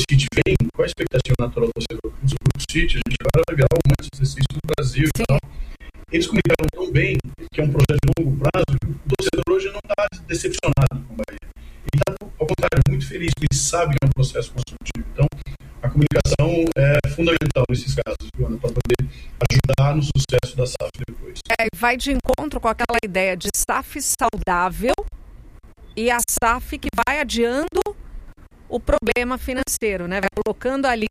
City vem, qual a expectativa natural do torcedor? O City, a gente agora vai virar o Manchester City do Brasil e tal. Eles comunicaram tão bem que é um projeto de longo prazo que o torcedor hoje não está decepcionado com o Bahia. Ele está, ao contrário, muito feliz, porque ele sabe que é um processo construtivo. Então, a comunicação é fundamental nesses casos, Joana, para poder ajudar no sucesso da SAF depois. Vai de encontro com aquela ideia de SAF saudável e a SAF que vai adiando o problema financeiro, né? Vai colocando ali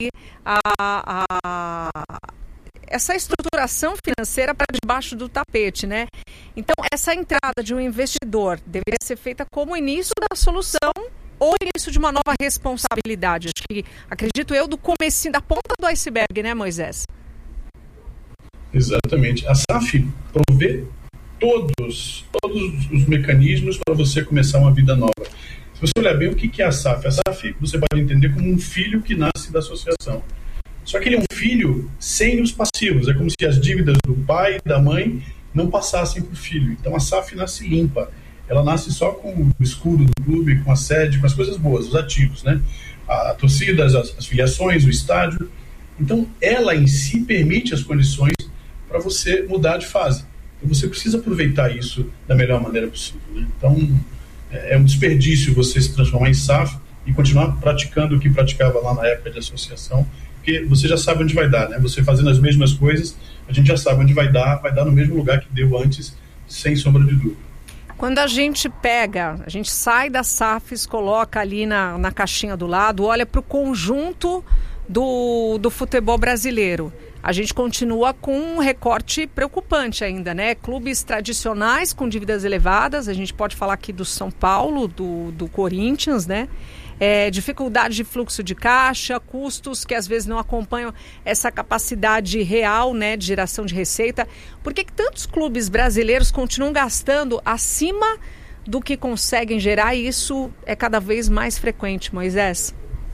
essa estruturação financeira para debaixo do tapete, né? Então, essa entrada de um investidor deveria ser feita como início da solução ou início de uma nova responsabilidade. Acho que, acredito eu, do comecinho, da ponta do iceberg, né, Moisés? Exatamente. A SAF provê todos os mecanismos para você começar uma vida nova. Se você olhar bem, o que é a SAF? A SAF você pode entender como um filho que nasce da associação. Só que ele é um filho sem os passivos. É como se as dívidas do pai e da mãe não passassem para o filho. Então a SAF nasce limpa. Ela nasce só com o escudo do clube, com a sede, com as coisas boas, os ativos, né? A torcida, as filiações, o estádio. Então ela em si permite as condições para você mudar de fase. Então você precisa aproveitar isso da melhor maneira possível, né? Então é um desperdício você se transformar em SAF e continuar praticando o que praticava lá na época de associação, porque você já sabe onde vai dar, né? Você fazendo as mesmas coisas, a gente já sabe onde vai dar no mesmo lugar que deu antes, sem sombra de dúvida. Quando a gente sai das SAFs, coloca ali na caixinha do lado, olha para o conjunto do futebol brasileiro. A gente continua com um recorte preocupante ainda, né? Clubes tradicionais com dívidas elevadas, a gente pode falar aqui do São Paulo, do Corinthians, né? Dificuldade de fluxo de caixa, custos que às vezes não acompanham essa capacidade real, né, de geração de receita. Por que tantos clubes brasileiros continuam gastando acima do que conseguem gerar? E isso é cada vez mais frequente, Moisés?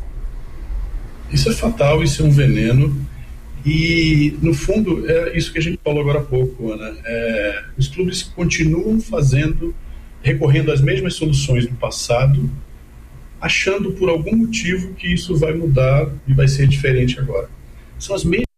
Isso é fatal, isso é um veneno. E, no fundo, é isso que a gente falou agora há pouco, Ana. Os clubes continuam recorrendo às mesmas soluções do passado, achando por algum motivo que isso vai mudar e vai ser diferente agora. São as mesmas